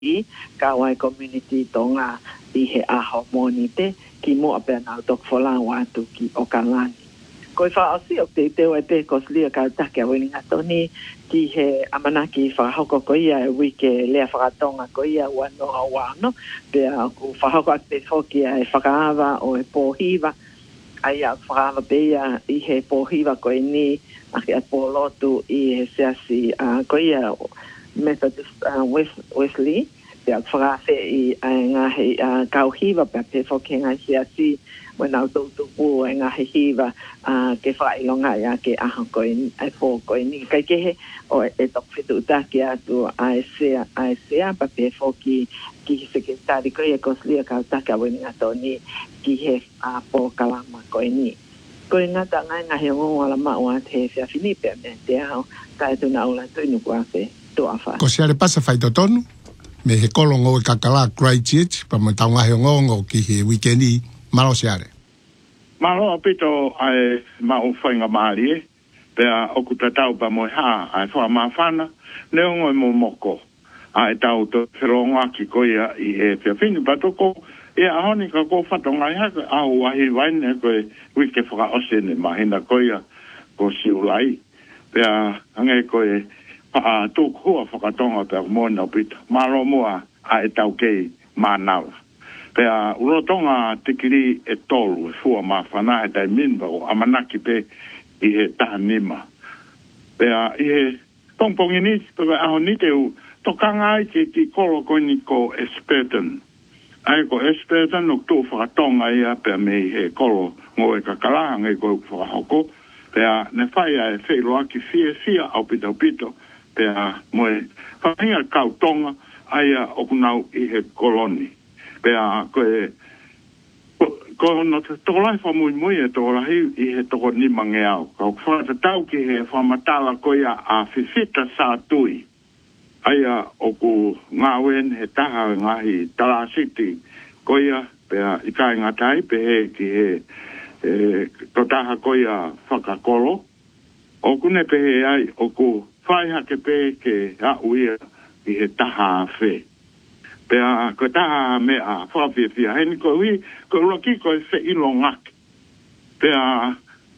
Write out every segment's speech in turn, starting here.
i ka wai community tonga i he aho moni te ki mo ape na tok fola watu ki o kalani ko fa asi o te te ko slia ka ta ke wini atoni ki he amana ki fa hoko ko ia wike le fa tonga ko ia wano awano pe ku fa hoko te hoki ai fa o e pohiva ai a fa be ia i he pohiva ko ni a ke polotu i he siasi ko ia Methodist Wesley pe frase i nga he kauhiva pe pe fokenga siasi when out to po nga hiva ke fa ilonga ya ke a ko ni ai fo ko ni kai ke o e tok fitu ta ke atu ai se pa pe foki ki sekretari ko e koslia ka ta ka wen atoni ki he a po kalama ko ni ko nga ta nga he mo ala ma wa te se fini pe me te au ka tu na ula tu nu kwa pe ko se ale pasa fai tonu me he kolongo e kakala Christchurch pa mo taunga he ngongo ki he weekendi malo se ale malo apito ai ma o fainga mali pe o ku tatau pa mo ha ai fa ma fana le ngo mo moko ai tau to feronga ki ko ia i he pe fini pa to ko e a honi ka ko fa tonga ha a o ai vai ne ko wike fa o se ne ma hina ko ia ko si ulai pe a ange ko e tu hua whakatonga pe mōna pita. Maro mua a e tau kei mānawa. Pe a urotonga tikiri e tolu e fua mā whana e tai minwa o amanaki pe i he taha nima. Pe a i he tongpongi ni, pe aho ni te u tokanga ai ki kolo koini ko Esperton. Ai ko Esperton o tu whakatonga ia pe me he kolo ngō e kakalaha ngai ko whakahoko. Pe a ne whai a e whairoa ki fia au pito. Pe a moe whainga kautonga aia okunau i he koloni. Pe a ko no te tolai whamui e tolahi i he toko ni mange au. Ka whata tau ki he whamatala koia a whiwhita sā tui. Aia oku ngāwen he taha ngahi Tala City koia pe a i kai ngatai pe he ki he to taha koia whakakolo. Oku ne pe he ai oku whai hake pe ke a uia i he taha whe. Pe a ko taha me a whawhiawhia. Heni ko hui, ko roki ko e whe ilo ngaki. Pe a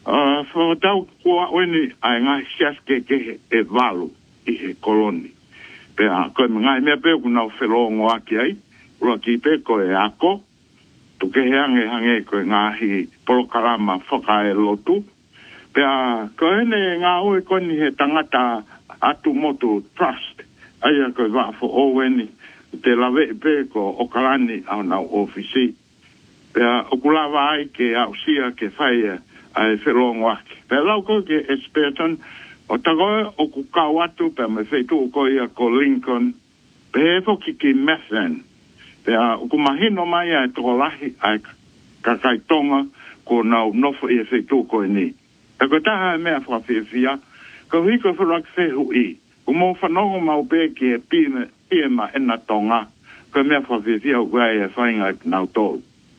whawatau kua oeni ai ngai siaske ke e walu i he koloni. Pe a ko e ngai mea pe ku nau whelongo aki ai. Roki pe ko e ako. Tuke he hange ko e ngahi polokarama whaka e lotu. Pe a ko ene ngā oe koni he tangata atu motu trust. Aia ko wa fo oweni te lawe pe ko okalani au nau ofisi. Pe a okulawa ai ke au sia ke whai ai whelongo aki. Pe lau ko ke Esperton o tagoe o ku kau atu pe me whaitu ko ia ko Lincoln. Pe he foki ki Methven. Pe a okumahino mai ai toko lahi ai kakai tonga ko nau nofo i whaitu ko ni. E ko taha mea whawhiawhia, ko hiko whurak whehu i. Ko mō whanongo mau pe ki e piema ena tonga, ko mea whawhiawhia o kua e whainga i nau tōu.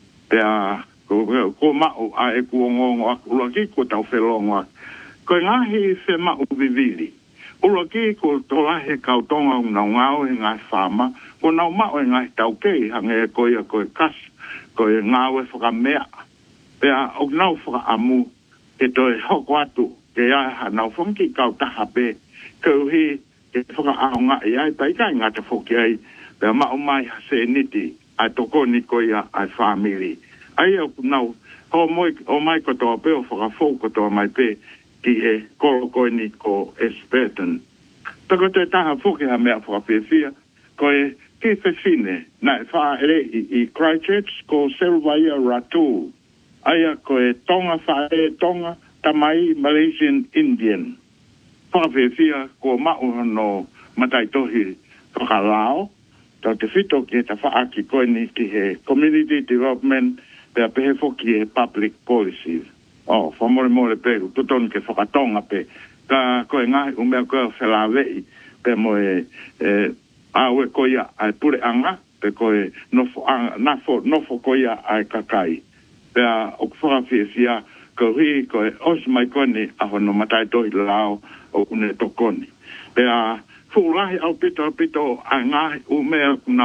Pea, ko mao a e kuongongo a uraki ko tau whelongo a. Ko ngahi whe mao vivili. Uraki ko tolahe kau tonga nau ngau e ngai whama, ko nau mao e ngai tau kei hange e koia ko e kas, ko e ngau e whakamea. Pea, o nau whakaamu, ke toi hoko atu, ke ai nau whonki kau taha pe, ke uhi, ke whakaahonga i ai, pai kai ngata whoki ai, pea mao mai hase niti, ai toko ni koia ai whamiri. Ai au nau, o mai kotoa pe, o whakafou kotoa mai pe, ki he kolo koe ni ko Esperton. Tako te taha whoki ha mea whakawhiawhia, ko e ki whewhine, na e wha ere i Christchurch, ko Selvaia Ratu. Aia ko e tonga whae tonga tamai Malaysian Indian. Whawhiawhia ko mao no matai tohi whakalao. Tau te whito ki ta whaaki koe ni ki he community development pea pehe whoki he public policy. Whamore pe, tuton ke whakatonga pe. Ka koe ngahi umea koe whelawei pe mo awe koia ai pure anga pe koe nofo koia ai kakai. Pea o whakawhiawhia ko hui ko e os mai koni a hono matai tohi lao o une tokoni. Pea fulahi au pito a ngā u mea